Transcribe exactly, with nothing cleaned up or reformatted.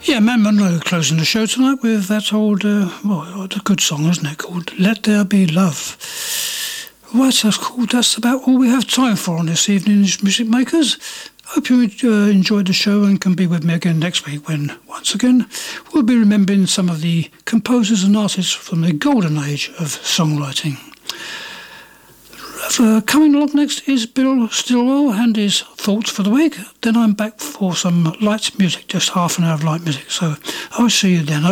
Yeah, Matt Monro closing the show tonight with that old, uh, well, a good song, isn't it, called Let There Be Love. Right, that's cool. That's about all we have time for on this evening's Music Makers. Hope you uh, enjoyed the show and can be with me again next week when, once again, we'll be remembering some of the composers and artists from the golden age of songwriting. Uh, coming along next is Bill Stillwell and his thoughts for the week. Then I'm back for some light music, just half an hour of light music. So I'll see you then.